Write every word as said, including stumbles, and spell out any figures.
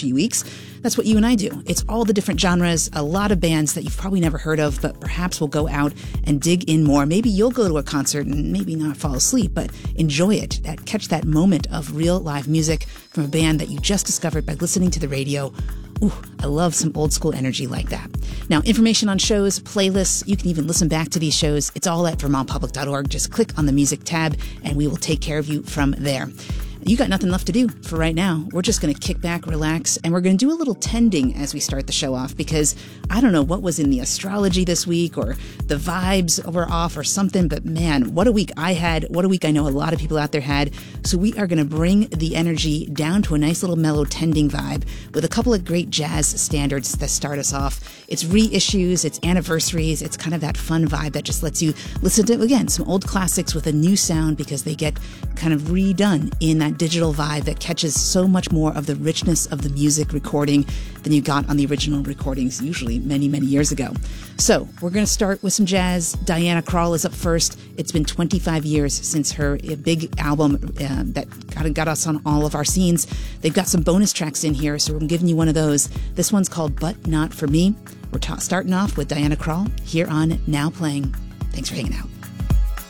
few weeks. That's what you and I do. It's all the different genres, a lot of bands that you've probably never heard of, but perhaps will go out and dig in more. Maybe you'll go to a concert and maybe not fall asleep, but enjoy it. That, catch that moment of real live music from a band that you just discovered by listening to the radio. Ooh, I love some old school energy like that. Now, information on shows, playlists, you can even listen back to these shows. It's all at vermont public dot org. Just click on the music tab and we will take care of you from there. You got nothing left to do for right now. We're just going to kick back, relax, and we're going to do a little tending as we start the show off because I don't know what was in the astrology this week or the vibes were off or something, but man, what a week I had. What a week I know a lot of people out there had. So we are going to bring the energy down to a nice little mellow tending vibe with a couple of great jazz standards that start us off. It's reissues, it's anniversaries, it's kind of that fun vibe that just lets you listen to, again, some old classics with a new sound because they get kind of redone in that digital vibe that catches so much more of the richness of the music recording than you got on the original recordings, usually many, many years ago. So we're going to start with some jazz. Diana Krall is up first. It's been twenty-five years since her big album uh, that got, got us on all of our scenes. They've got some bonus tracks in here, so I'm giving you one of those. This one's called But Not For Me. We're ta- starting off with Diana Krall here on Now Playing. Thanks for hanging out.